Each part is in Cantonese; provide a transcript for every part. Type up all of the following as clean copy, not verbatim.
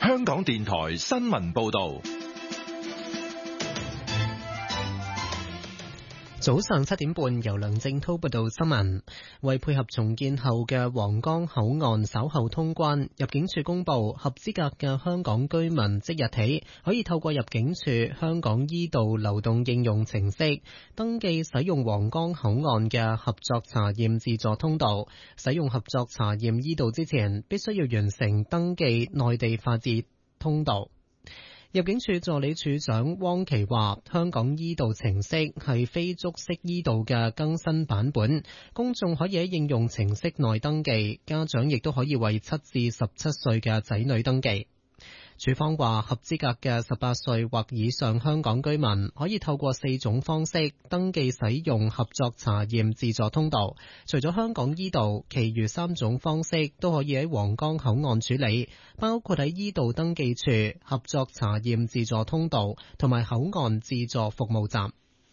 香港電台新聞報道。 早上7點半，由梁正滔報道新聞。為配合重建後嘅皇崗口岸稍後通關，入境處公布合資格嘅香港居民即日起可以透過入境處香港依道流動應用程式登記使用皇崗口岸嘅合作查驗自助通道。使用合作查驗依道之前，必須要完成登記內地法治通道。入境處助理處長汪琪話，香港依道程式係非觸式依道嘅更新版本，公眾可以喺應用程式內登記，家長亦都可以為7至17歲嘅仔女登記。署方話，合資格嘅18歲或以上香港居民可以透過4種方式登記使用合作查驗自助通道，除咗香港依道，其餘3種方式都可以喺皇崗口岸處理，包括喺依道登記處、合作查驗自助通道同埋口岸自助服務站。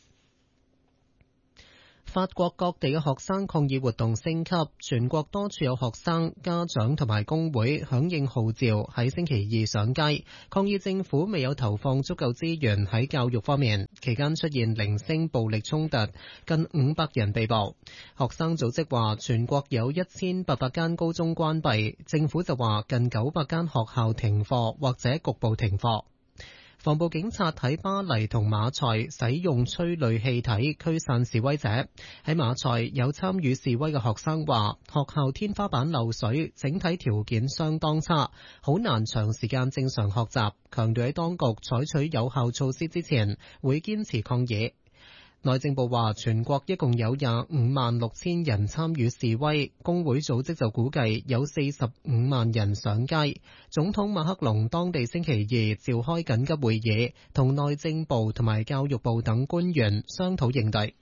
法國各地嘅學生抗議活動升級，全國多處有學生、家長同埋工會響應號召喺星期二上街，抗議政府未有投放足夠資源喺教育方面。期間出現零星暴力衝突，近500人被捕。學生組織話全國有1800間高中關閉，政府就話近900間學校停課或者局部停課。防暴警察喺巴黎同馬賽使用催淚氣體驅散示威者。喺馬賽有參與示威嘅學生話，學校天花板漏水，整體條件相當差，好難長時間正常學習，強調喺當局採取有效措施之前，會堅持抗議。內政部話，全國一共有256000人參與示威，工會組織就估計有45萬人上街。總統馬克龍當地星期二召開緊急會議，同內政部同埋教育部等官員商討應對。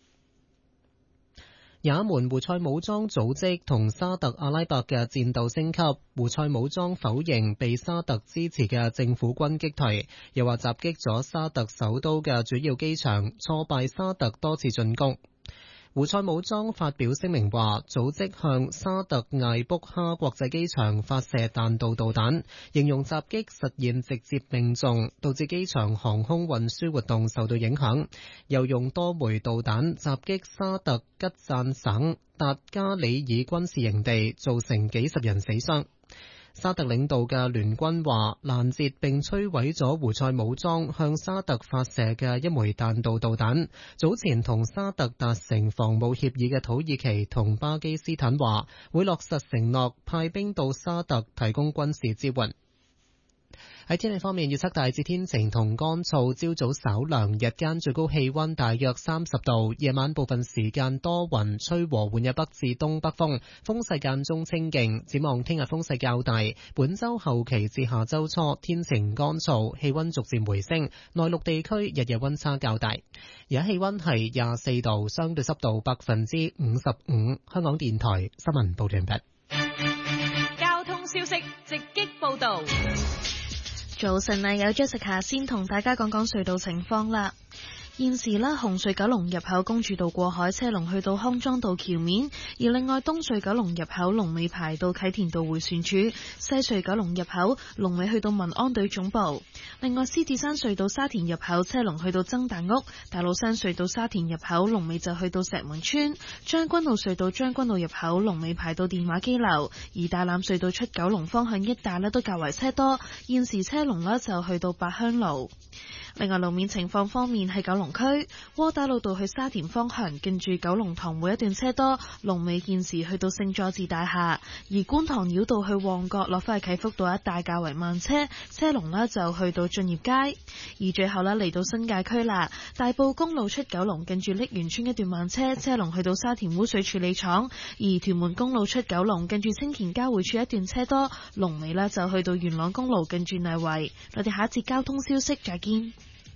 也門胡塞武裝組織同沙特阿拉伯嘅戰鬥升級，胡塞武裝否認被沙特支持嘅政府軍擊退，又話襲擊咗沙特首都嘅主要機場，挫敗沙特多次進攻。胡塞武裝發表聲明話，組織向沙特艾卜哈國際機場發射彈道導彈，形容襲擊實現直接命中，導致機場航空運輸活動受到影響。又用多枚導彈襲擊沙特吉贊省達加里爾軍事營地，造成幾十人死傷。沙特領導嘅聯軍話，攔截並摧毀咗胡塞武裝向沙特發射嘅一枚彈道導彈。早前同沙特達成防務協議嘅土耳其同巴基斯坦話，會落實承諾派兵到沙特提供軍事支援。喺天氣方面，預測大致天晴同乾燥，朝早稍涼，日間最高氣溫大約30度，夜晚部分時間多雲，吹和緩嘅北至東北風，風勢間中清勁。展望聽日風勢較大，本周後期至下周初天晴乾燥，氣溫逐漸回升，內陸地區日日溫差較大。而家氣溫係24度，相對濕度55%。香港電台新聞報道完畢。 交通消息直擊報道。 早晨啊，有 Jessica 先同大家講講隧道情況啦。現時呢，紅隧九龍入口公主道過海車龍去到康莊道橋面，而另外東隧九龍入口龍尾排到啟田道迴旋處，西隧九龍入口龍尾去到民安隊總部。另外獅子山隧道沙田入口車龍去到曾大屋，大老山隧道沙田入口龍尾就去到石門村，將軍澳隧道將軍澳入口龍尾排到電話機樓，而大欖隧道出九龍方向一帶呢都較為車多，現時車龍呢就去到八鄉路。另外路面情況方面，喺九龍區窩打老道去沙田方向，近住九龍塘每一段車多，龍尾現時去到聖佐治大廈；而觀塘繞道去旺角落返去啟福道一帶較為慢車，車龍呢就去到駿業街。而最後呢嚟到新界區啦，大埔公路出九龍近住瀝源村一段慢車，車龍去到沙田污水處理廠；而屯門公路出九龍近住青田交匯處一段車多，龍尾呢就去到元朗公路近住泥圍。我哋下一節交通消息再見。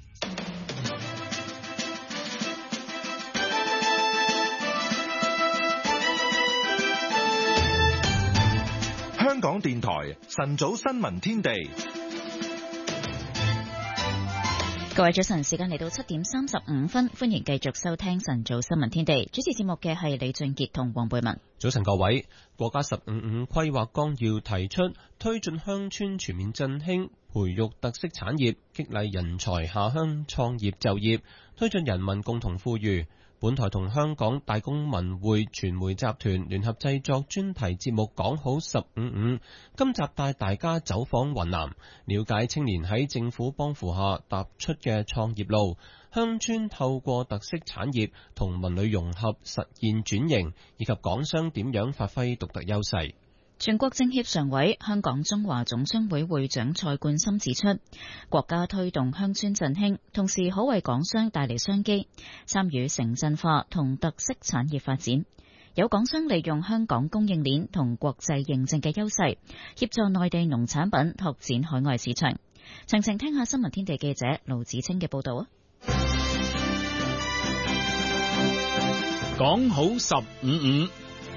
香港電台晨早新聞天地。 各位早晨，時間嚟到7:35，歡迎繼續收聽晨早新聞天地。主持節目嘅係李俊傑同黃貝文。 早晨各位，國家15.5規劃綱要提出推進鄉村全面振興，培育特色產業，激勵人才下鄉創業就業，推進人民共同富裕。本台同香港大公文匯傳媒集團聯合製作專題節目講好15.5，今集帶大家走訪雲南，了解青年喺政府幫扶下踏出嘅創業路，鄉村透過特色產業同文旅融合實現轉型，以及港商點樣發揮獨特優勢。 全國政協常委、香港中華總商會會長蔡冠深指出，國家推動鄉村振興，同時可為港商帶嚟商機，參與城鎮化同特色產業發展。有港商利用香港供應鏈同國際認證嘅優勢，協助內地農產品拓展海外市場。詳情聽下新聞天地記者盧子清嘅報道啊！ 講好15.5。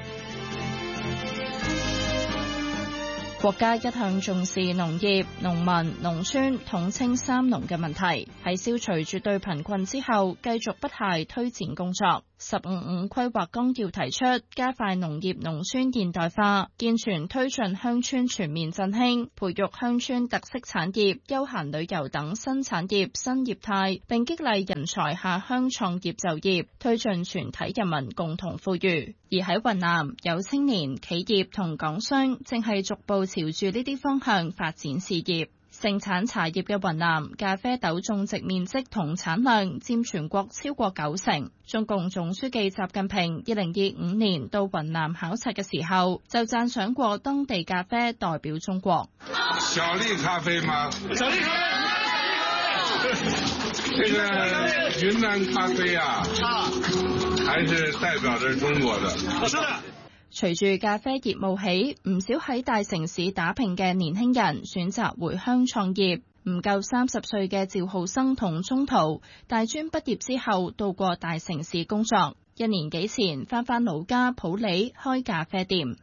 國家一向重視農業、農民、農村統稱三農嘅問題，喺消除絕對貧困之後，繼續不懈推展工作。15.5規劃綱要提出，加快農業農村現代化，健全推進鄉村全面振興，培育鄉村特色產業、休閒旅遊等新產業新業態，並激勵人才下鄉創業就業，推進全體人民共同富裕。而喺雲南，有青年、企業同港商正係逐步朝住呢啲方向發展事業。盛產茶葉嘅雲南，咖啡豆種植面積同產量佔全國超過90%。中共總書記習近平2025年到雲南考察嘅時候，就讚賞過當地咖啡代表中國。 小粒咖啡嗎？小粒咖啡。這個雲南咖啡啊，還是代表着中國的。是的。 隨住咖啡業冒起，唔少喺大城市打拼嘅年輕人選擇回鄉創業。唔夠30歲嘅趙浩生同鍾濤，大專畢業之後到過大城市工作，1年幾前返老家普洱開咖啡店。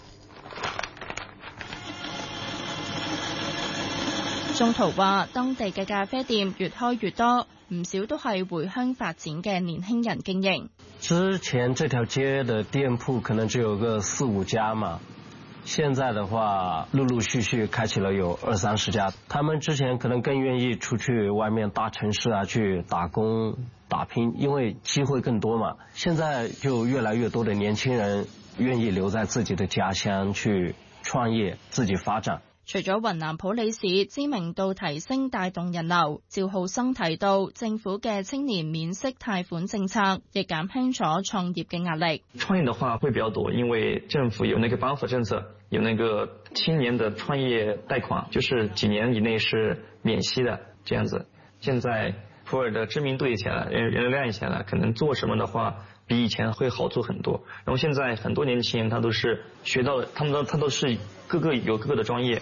鍾濤話：當地嘅咖啡店越開越多，唔少都係回鄉發展嘅年輕人經營。 之前這條街的店鋪可能只有個4、5家嘛，現在的話陸陸續續開起了有20、30家。他們之前可能更願意出去外面大城市啊去打工打拼，因為機會更多嘛。現在就越來越多的年輕人願意留在自己的家鄉去創業，自己發展。 除咗雲南普洱市知名度提升帶動人流，趙浩生提到政府嘅青年免息貸款政策亦減輕咗創業嘅壓力。 創業的話會比較多，因為政府有那個幫扶政策，有那個青年的創業貸款，就是幾年以內是免息的這樣子。現在普洱的知名度也起來了，人流量也起來了，可能做什麼的話比以前會好做很多。然後現在很多年輕人他都是學到，他都是各個有各個的專業。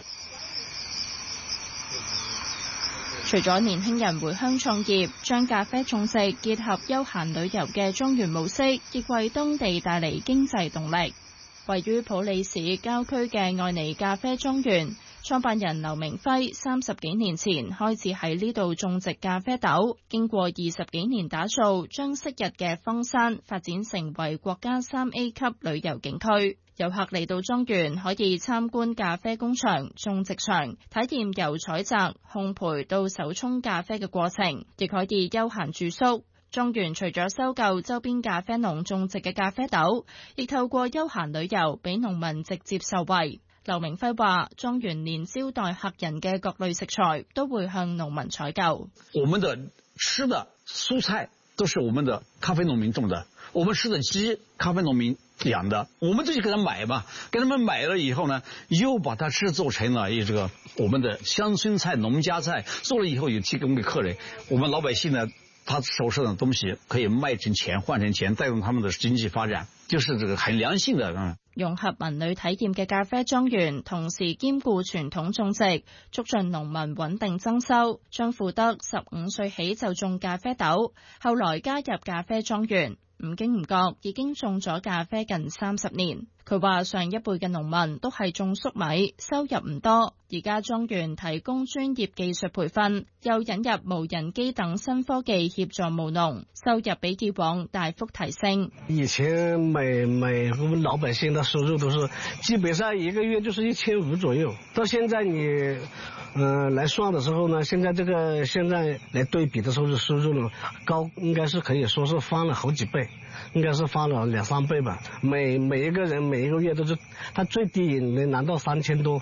除咗年輕人回鄉創業，將咖啡種植結合休閒旅遊嘅莊園模式，亦為當地帶嚟經濟動力。位於普洱市郊區嘅愛妮咖啡莊園，創辦人劉明輝30幾年前開始喺呢度種植咖啡豆，經過20幾年打造，將昔日嘅荒山發展成為國家3A 級旅遊景區。遊客嚟到莊園可以參觀咖啡工場、種植場，體驗由採摘、烘焙到手沖咖啡嘅過程，亦可以休閒住宿。莊園除咗收購周邊咖啡農種植嘅咖啡豆，亦透過休閒旅遊俾農民直接受惠。劉明輝話：莊園連招待客人嘅各類食材都會向農民採購。 我們的吃的蔬菜都是我們的咖啡農民種的，我們吃的雞咖啡農民養的，我們就去給他買嘛，給他們買了以後呢，又把它製作成了這個我們的鄉村菜、農家菜，做了以後也提供給客人。我們老百姓呢，他手上的東西可以賣成錢，換成錢，帶動他們的經濟發展，就是這個很良性的。 融合文旅體驗嘅咖啡莊園，同時兼顧傳統種植，促進農民穩定增收。張富德15歲起就種咖啡豆，後來加入咖啡莊園。 唔經唔覺已經種咗咖啡近30年。佢話上一輩嘅農民都係種粟米，收入唔多。而家莊園提供專業技術培訓，又引入無人機等新科技協助務農，收入比以往大幅提升。 以前每我們老百姓的收入都是基本上一個月就是1500左右，到現在你來算的時候呢，現在來對比的時候，收入呢高，應該是可以說是翻了好幾倍，應該是翻了2-3倍吧。每一個人每一個月都是，他最低能拿到3000多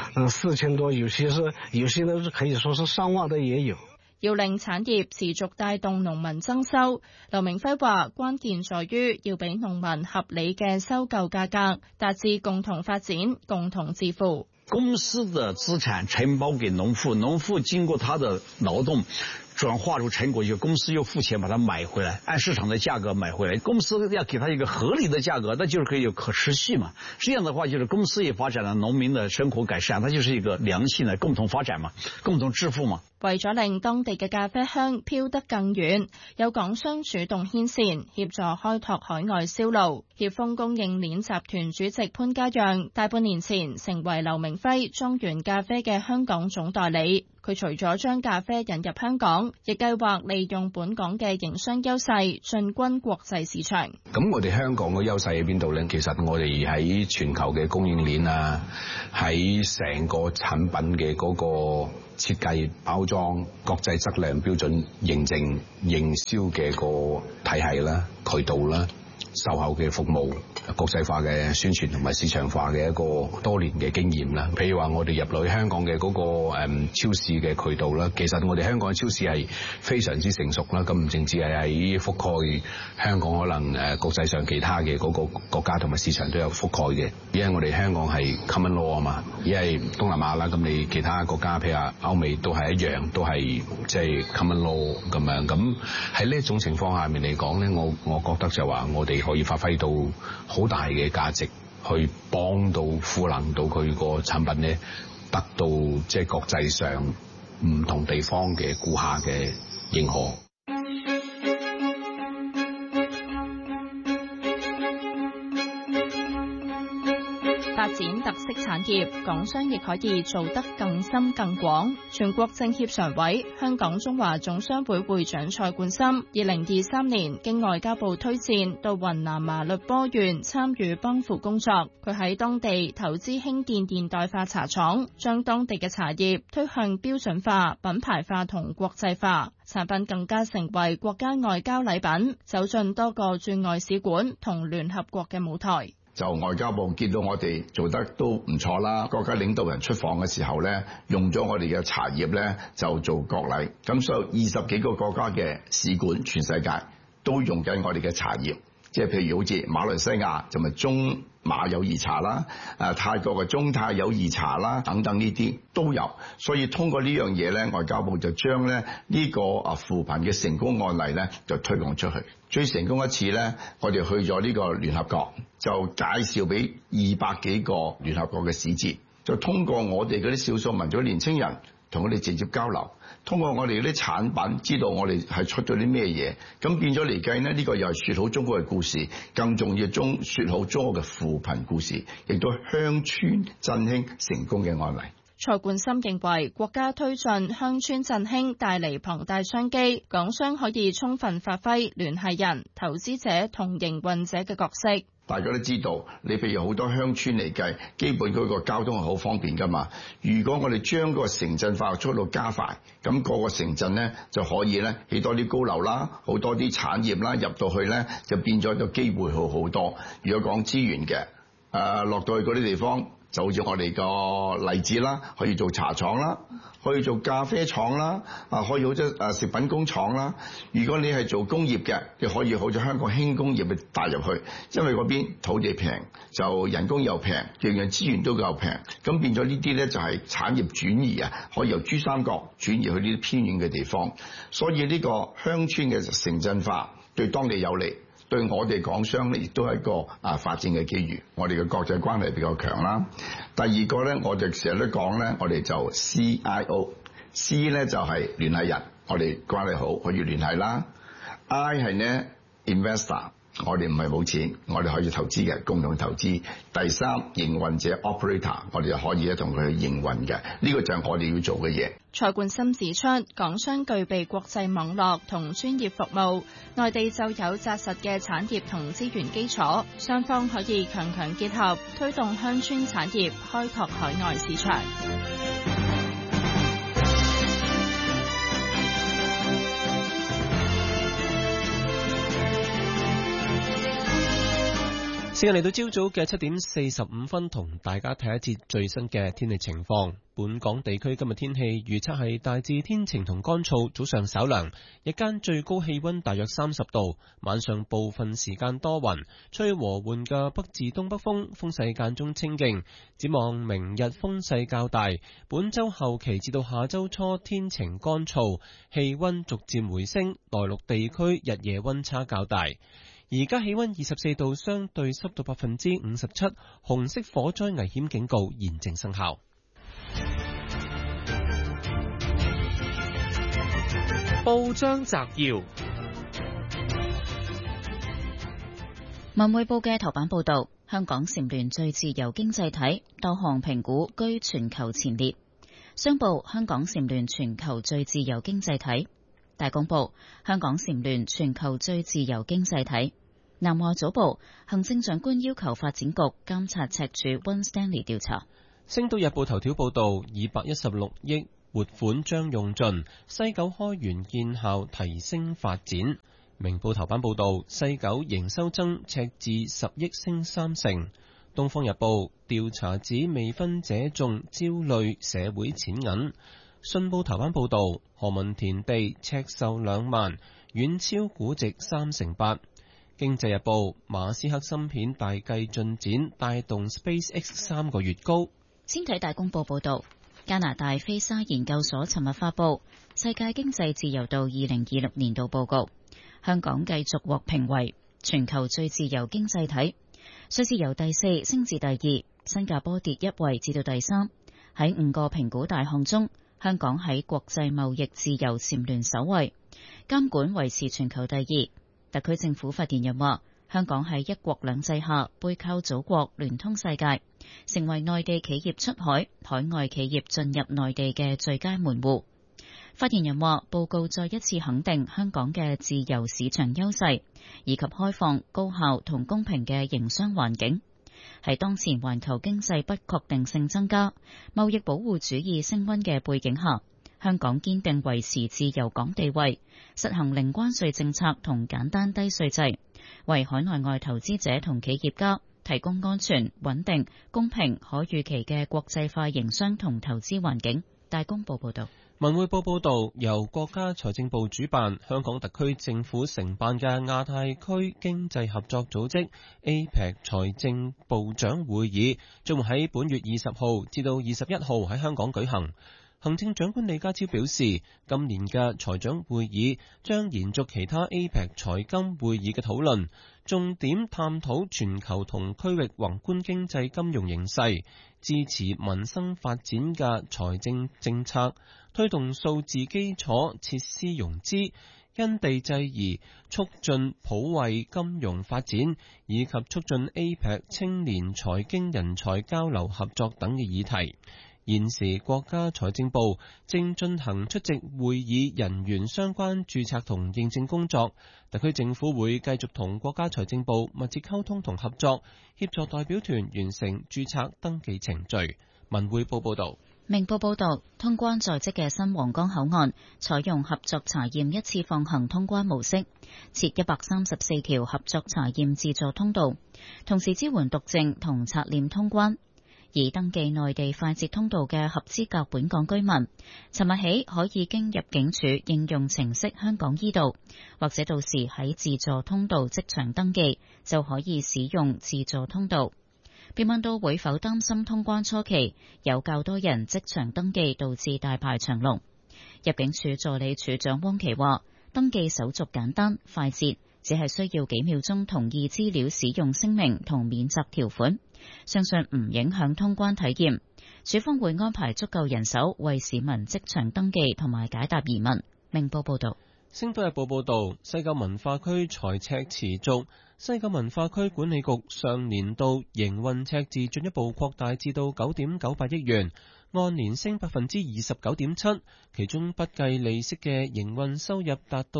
，4000多，有些都是可以說是上萬的也有。 要令產業持續帶動農民增收，劉明輝話關鍵在於要俾農民合理嘅收購價格，達至共同發展、共同致富。 公司的資產承包給農戶，農戶經過他的勞動轉化出成果，就公司又付錢把它買回來，按市場的價格買回來。公司要給他一個合理的價格，那就是可以有可持續嘛。這樣的話，就是公司也發展了，農民的生活改善，它就是一個良性的共同發展嘛，共同致富嘛。 為咗令當地嘅咖啡香飄得更遠，有港商主動牽線，協助開拓海外銷路。協豐供應鏈集團主席潘家讓大半年前成為劉明輝莊園咖啡嘅香港總代理。佢除咗將咖啡引入香港，亦計劃利用本港嘅營商優勢進軍國際市場。 咁我哋香港嘅優勢喺邊度呢？其實我哋喺全球嘅供應鏈啊，喺成個產品嘅嗰個設計、包裝、國際質量標準認證、營銷嘅個體系啦、渠道啦、售後嘅服務、國際化嘅宣傳同埋市場化嘅一個多年嘅經驗啦。譬如話我哋入去香港嘅嗰個超市嘅渠道啦，其實我哋香港嘅超市係非常之成熟啦。咁唔淨止係喺覆蓋香港，可能國際上其他嘅嗰個國家同埋市場都有覆蓋嘅。因為我哋香港係 common law 啊嘛，而係東南亞啦，咁你其他國家譬如話歐美都係一樣，都係即係 common law 咁樣。咁喺呢一種情況下面嚟講咧，我覺得就話我哋可以發揮到好大嘅價值，去幫到賦能到佢個產品咧，得到即係國際上唔同地方嘅顧客嘅認可。 發展特色產業，港商亦可以做得更深更廣。全國政協常委、香港中華總商會會長蔡冠深，2023年經外交部推薦到雲南麻栗坡縣參與幫扶工作。佢喺當地投資興建現代化茶廠，將當地嘅茶葉推向標準化、品牌化同國際化，產品更加成為國家外交禮品，走進多個駐外使館同聯合國嘅舞台。 就外交部見到我哋做得都唔錯啦，國家領導人出訪嘅時候咧，用咗我哋嘅茶葉咧就做國禮，咁所以20幾個國家嘅使館，全世界都用緊我哋嘅茶葉，即係譬如好似馬來西亞就咪中馬友誼茶啦，泰國嘅中泰友誼茶啦，等等呢啲都有，所以通過呢樣嘢咧，外交部就將咧呢個扶貧嘅成功案例咧就推廣出去。最成功一次咧，我哋去咗呢個聯合國，就介紹俾200幾個聯合國嘅使節，就通過我哋嗰啲少數民族年青人同我哋直接交流，通過我哋嗰啲產品知道我哋係出咗啲咩嘢，咁變咗嚟計呢，呢個又係説好中國嘅故事，更重要説好中國嘅扶貧故事，亦都鄉村振興成功嘅案例。 蔡冠深認為，國家推進鄉村振興帶嚟龐大商機，港商可以充分發揮聯繫人、投資者同營運者嘅角色。 大家都知道，你譬如好多鄉村嚟計，基本嗰個交通係好方便㗎嘛。如果我哋將個城鎮化速度加快，咁個個城鎮咧就可以咧起多啲高樓啦，好多啲產業啦入到去咧，就變咗個機會好多。如果講資源嘅，落到去嗰啲地方。就好似我哋個例子啦，可以做茶廠啦，可以做咖啡廠啦，可以好似食品工廠啦。如果你係做工業嘅，你可以好似香港輕工業去帶入去，因為嗰邊土地平，就人工又平，樣樣資源都夠平，咁變咗呢啲咧就係產業轉移啊，可以由珠三角轉移去呢啲偏遠嘅地方。所以呢個鄉村嘅城鎮化對當地有利。對我哋港商咧，亦都係一個發展嘅機遇。我哋嘅國際關係比較強啦。第二個咧，我哋成日都講咧，我哋就 CIO，C 咧就係聯繫人，我哋關係好可以聯繫啦。I 係呢 investor， 我哋唔係冇錢，我哋可以投資嘅，共同投資。第三，營運者 operator， 我哋就可以咧同佢去營運嘅，呢個就係我哋要做嘅嘢。 蔡冠深指出，港商具備國際網絡同專業服務，內地就有紮實嘅產業同資源基礎，雙方可以強強結合，推動鄉村產業開拓海外市場。 時間嚟到朝早嘅7點45分，同大家睇一節最新嘅天氣情況。本港地區今日天氣預測係大致天晴同乾燥，早上稍涼，日間最高氣溫大約30度，晚上部分時間多雲，吹和緩嘅北至東北風，風勢間中清勁。展望明日風勢較大，本周後期至到下周初天晴乾燥，氣溫逐漸回升，內陸地區日夜溫差較大。而家氣溫24度，相對濕度57%，紅色火災危險警告現正生效。 報章摘要： 文匯報嘅頭版報道，香港蟬聯最自由經濟體，多項評估居全球前列。商報：香港蟬聯全球最自由經濟體。大公報：香港蟬聯全球最自由經濟體。南華早報：行政長官要求發展局監察赤柱 One Stanley 調查。 星島日報頭條報道，216億撥款將用盡，西九開源見效，提升發展。明報頭版報道，西九營收增赤字10億升3成。東方日報調查指未婚者眾焦慮社會錢銀。信報頭版報道，何文田地呎售2萬，遠超估值8%。經濟日報馬斯克芯片大計進展，帶動 SpaceX 3個月高。 先睇大公報報道，加拿大菲沙研究所尋日發布世界經濟自由度2026年度報告，香港繼續獲評為全球最自由經濟體，瑞士由第4升至第2，新加坡跌1位至到第3。喺5個評估大項中，香港喺國際貿易自由蟬聯首位，監管維持全球第2。特區政府發言人話，香港喺一國兩制下背靠祖國，聯通世界，成為內地企業出海、海外企業進入內地嘅最佳門戶。發言人話，報告再一次肯定香港嘅自由市場優勢，以及開放、高效同公平嘅營商環境。喺當前環球經濟不確定性增加、貿易保護主義升溫嘅背景下，香港堅定維持自由港地位，實行零關稅政策同簡單低稅制，為海內外投資者同企業家提供安全、穩定、公平、可預期嘅國際化營商同投資環境。大公報報道。 文匯報報道，由國家財政部主辦、香港特區政府承辦嘅亞太區經濟合作組織 APEC 財政部長會議，將會喺本月20號至到21號喺香港舉行。行政長官李家超表示，今年嘅財長會議將延續其他 APEC 財金會議嘅討論，重點探討全球同區域宏觀經濟金融形勢，支持民生發展嘅財政政策，推動數字基礎設施融資，因地制宜促進普惠金融發展，以及促進 APEC 青年財經人才交流合作等嘅議題。現時國家財政部正進行出席會議人員相關註冊同認證工作，特區政府會繼續同國家財政部密切溝通同合作，協助代表團完成註冊登記程序。文匯報報道。 明報報道，通關在即嘅新皇崗口岸採用合作查驗一次放行通關模式，設134條合作查驗自助通道，同時支援讀證同刷臉通關。而登記內地快捷通道嘅合資格本港居民，尋日起可以經入境處應用程式香港依道，或者到時喺自助通道即場登記，就可以使用自助通道。被問到會否擔心通關初期有較多人即場登記導致大排長龍，入境處助理處長汪琪話，登記手續簡單快捷，只係需要幾秒鐘同意資料使用聲明同免責條款，相信唔影響通關體驗。處方會安排足夠人手為市民即場登記同埋解答疑問。明報報道。 星島日報報道，西九文化區財赤持續，西九文化區管理局上年度營運赤字進一步擴大至到9.98億元，按年升29.7%，其中不計利息嘅營運收入達到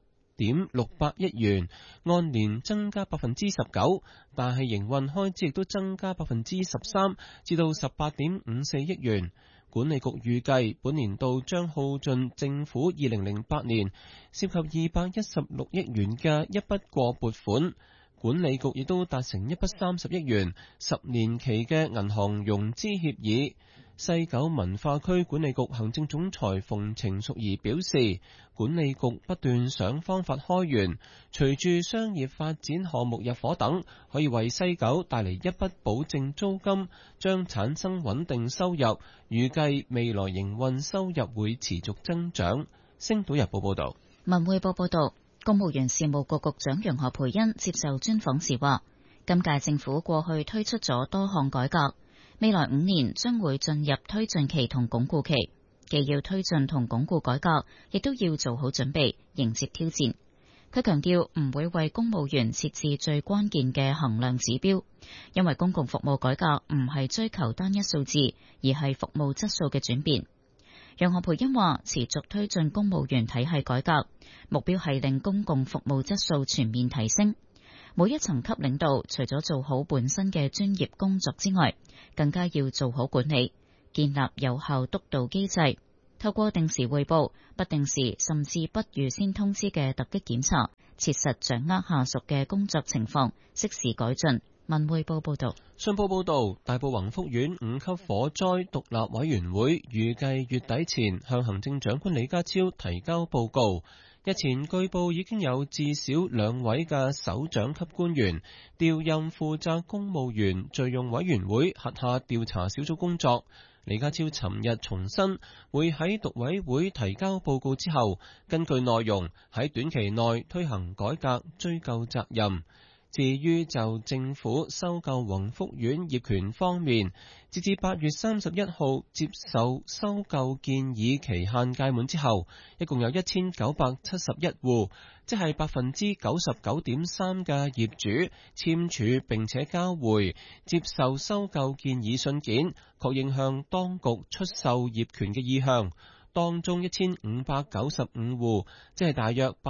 7.68億元，按年增加19%，但係營運開支亦都增加13%，至到18.54億元。管理局預計本年度將耗盡政府2008年涉及216億元嘅一筆過撥款，管理局亦都達成一筆30億元10年期嘅銀行融資協議。西九文化區管理局行政總裁馮程淑儀表示，管理局不斷想方法開源，隨住商業發展項目入伙等，可以為西九帶嚟一筆保證租金，將產生穩定收入。預計未來營運收入會持續增長。星島日報報道。 文匯報報道，公務員事務局局長楊何蓓茵接受專訪時話，今屆政府過去推出咗多項改革，未來5年將會進入推進期同鞏固期，既要推進同鞏固改革，亦都要做好準備，迎接挑戰。佢強調唔會為公務員設置最關鍵嘅衡量指標，因為公共服務改革唔係追求單一數字，而係服務質素嘅轉變。楊何蓓茵話，持續推進公務員體系改革，目標係令公共服務質素全面提升。每一層級領導除咗做好本身嘅專業工作之外，更加要做好管理，建立有效督導機制，透過定時匯報、不定時甚至不預先通知嘅突擊檢查，切實掌握下屬嘅工作情況，適時改進。文匯報報道。 信報報道，大埔宏福苑5級火災獨立委員會預計月底前向行政長官李家超提交報告。日前據報已經有至少2位嘅首長級官員調任負責公務員敘用委員會轄下調查小組工作。李家超尋日重申，會喺獨委會提交報告之後，根據內容喺短期內推行改革，追究責任。至於就政府收購宏福苑業權方面，截至8月31號接受收購建議期限屆滿之後，一共有1971戶，即係99.3%嘅業主簽署並且交回接受收購建議信件，確認向當局出售業權嘅意向。當中1595戶，即係大約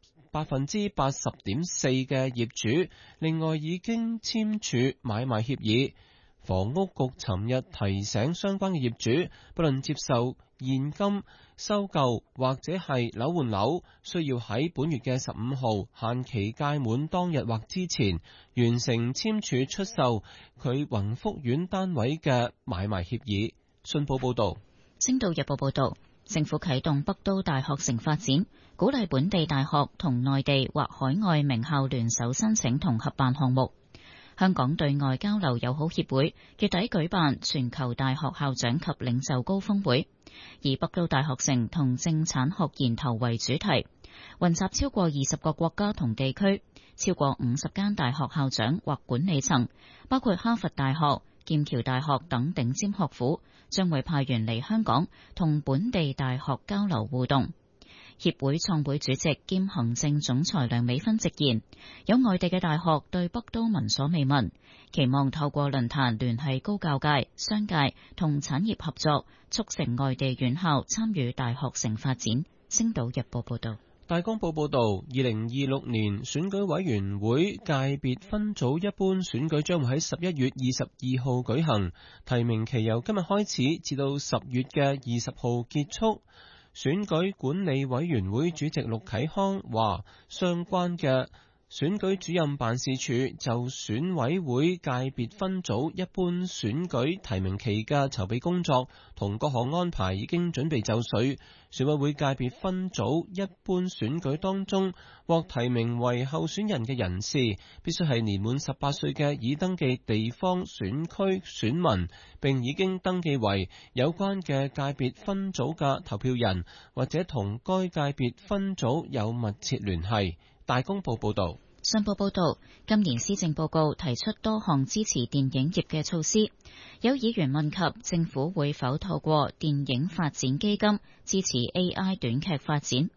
80.4% 嘅業主，另外已經簽署買賣協議。房屋局尋日提醒相關嘅業主，不論接受現金收購或者係樓換樓，需要喺本月嘅15號限期屆滿當日或之前，完成簽署出售佢宏福苑單位嘅買賣協議。信報報道。 星島日報報道，政府啟動北都大學城發展，鼓勵本地大學同內地或海外名校聯手申請同合辦項目。香港對外交流友好協會月底舉辦全球大學校長及領袖高峰會，以北都大學城同正產學研投為主題，雲集超過20個國家同地區，超過50間大學校長或管理層，包括哈佛大學、劍橋大學等頂尖學府，將會派員嚟香港同本地大學交流互動。協會創會主席兼行政總裁梁美芬直言，有外地嘅大學對北都聞所未聞，期望透過論壇聯繫高教界、商界同產業合作，促成外地院校參與大學城發展。星島日報報道。 大公報報道，2026年選舉委員會界別分組一般選舉將會喺11月22號舉行，提名期由今日開始至到10月嘅20號結束。選舉管理委員會主席陸啟康話，相關嘅選舉主任辦事處就選委會界別分組一般選舉提名期嘅籌備工作同各項安排已經準備就緒。選委會界別分組一般選舉當中獲提名為候選人嘅人士，必須係年滿18歲嘅已登記地方選區選民，並已經登記為有關嘅界別分組嘅投票人，或者同該界別分組有密切聯繫。大公報報道。 信報報導，今年施政報告提出多項支持電影業嘅措施。有議員問及政府會否透過電影發展基金支持 AI 短劇發展。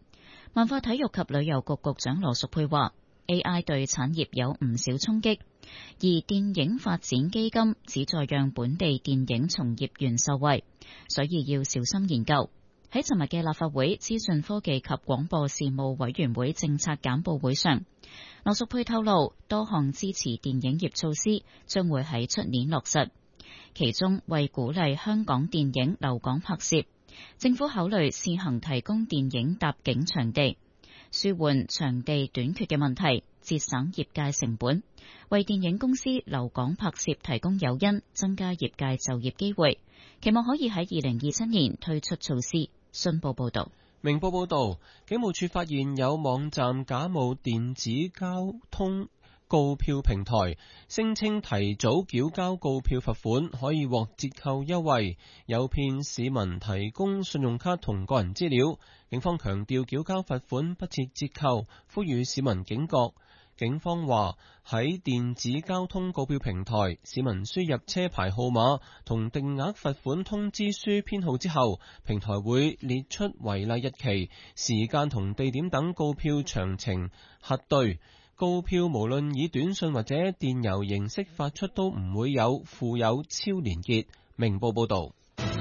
文化體育及旅遊局局長羅淑佩話 AI 對產業有唔少衝擊，而電影發展基金旨在讓本地電影從業員受惠，所以要小心研究。喺尋日嘅立法會資訊科技及廣播事務委員會政策簡報會上，羅淑佩透露多項支持電影業措施將會喺出年落實，其中為鼓勵香港電影留港拍攝，政府考慮試行提供電影搭景場地，舒緩場地短缺嘅問題，節省業界成本，為電影公司留港拍攝提供誘因，增加業界就業機會，期望可以喺2027年推出措施。信報報道。 明報報道，警務處發現有網站假冒電子交通告票平台，聲稱提早繳交告票罰款可以獲折扣優惠，誘騙市民提供信用卡同個人資料。警方強調繳交罰款不設折扣，呼籲市民警覺。警方話喺電子交通告票平台，市民輸入車牌號碼同定額罰款通知書編號之後，平台會列出違例日期、時間同地點等告票詳情核對。告票無論以短信或者電郵形式發出都唔會有附有超連結。明報報道。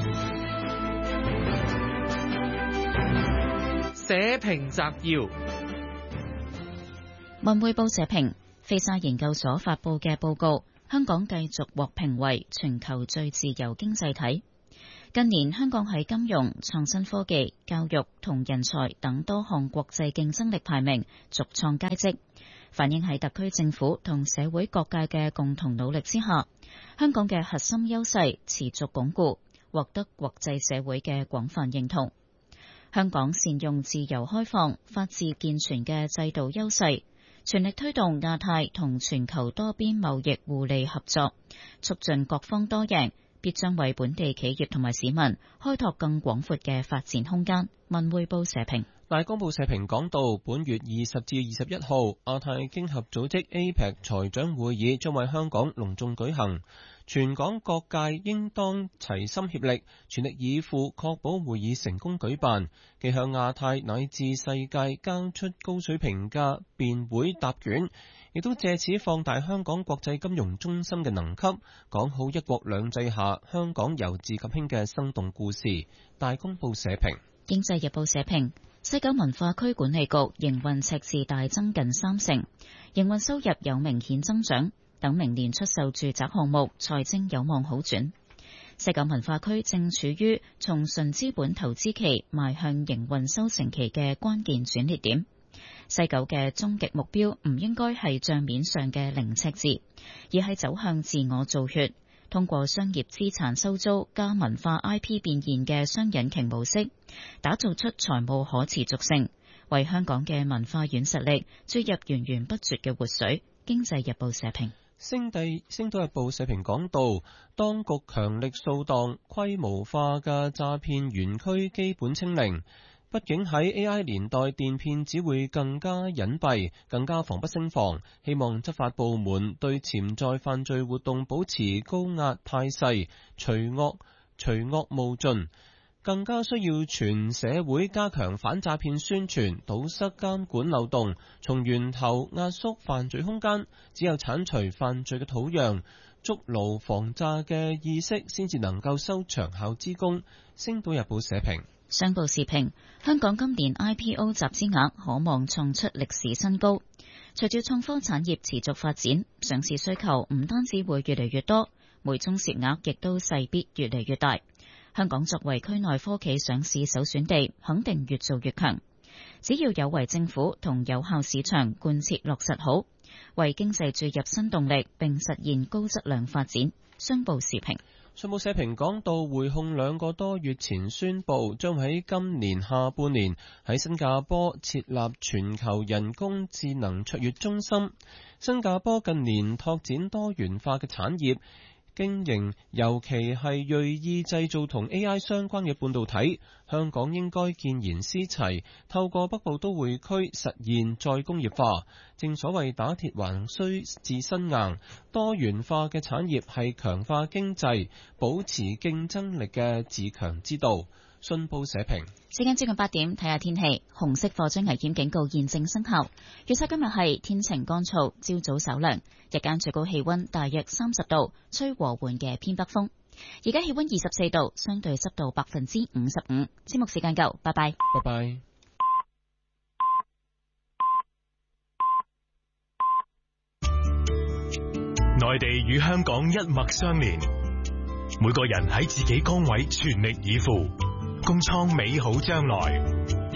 社評摘要。 文匯報社評，菲沙研究所發佈嘅報告，香港繼續獲評為全球最自由經濟體。近年香港喺金融、創新科技、教育同人才等多項國際競爭力排名續創佳績，反映喺特區政府同社會各界嘅共同努力之下，香港嘅核心優勢持續鞏固，獲得國際社會嘅廣泛認同。香港善用自由開放、法治健全嘅制度優勢，全力推動亞太同全球多邊貿易互利合作，促進各方多贏，必將為本地企業同埋市民開拓更廣闊嘅發展空間。文匯報社評。 大公報社評講到，本月20至21號，亞太經合組織 APEC 財長會議將為香港隆重舉行，全港各界應當齊心協力，全力以赴確保會議成功舉辦，既向亞太乃至世界交出高水平嘅辯會答卷，亦都借此放大香港國際金融中心嘅能級，講好一國兩制下香港由治及興嘅生動故事。大公報社評。 經濟日報社評，西九文化區管理局營運赤字大增近30%，營運收入有明顯增長，等明年出售住宅項目財政有望好轉。西九文化區正處於從純資本投資期邁向營運收成期嘅關鍵轉捩點。西九嘅終極目標唔應該係賬面上嘅零赤字，而係走向自我造血，通過商業資產收租加文化 IP 變現嘅雙引擎模式，打造出財務可持續性，為香港嘅文化軟實力注入源源不絕嘅活水。經濟日報社評。 星島日報社評講到，當局強力掃蕩規模化嘅詐騙園區，基本清零。畢竟喺 AI 年代，電騙只會更加隱蔽，更加防不勝防。希望執法部門對潛在犯罪活動保持高壓態勢，除惡務盡。更加需要全社會加強反詐騙宣傳，堵塞監管漏洞，從源頭壓縮犯罪空間。只有剷除犯罪嘅土壤，築牢防詐嘅意識，先至能夠收長效之功。星島日報社評。 商報時評，香港今年 IPO 集資額可望創出歷史新高。隨住創科產業持續發展，上市需求唔單止會越嚟越多，每宗涉額亦都勢必越嚟越大。香港作為區內科企上市首選地，肯定越做越強。只要有為政府同有效市場貫徹落實好，為經濟注入新動力，並實現高質量發展。商報時評。 信報社評講到，匯控2個多月前宣布將喺今年下半年喺新加坡設立全球人工智能卓越中心。新加坡近年拓展多元化嘅產業， 經營，尤其係銳意製造同 AI 相關嘅半導體，香港應該見賢思齊，透過北部都會區實現再工業化。正所謂打鐵還需自身硬，多元化嘅產業係強化經濟、保持競爭力嘅自強之道。信報社評。 時間接近8點，睇下天氣。紅色火災危險警告現正生效。預測今日係天晴乾燥，朝早稍涼，日間最高氣溫大約30度，吹和緩嘅偏北風。而家氣溫24度，相對濕度55%。節目時間夠，拜拜。 拜拜。 內地與香港一脈相連，每個人喺自己崗位全力以赴，共創美好將來。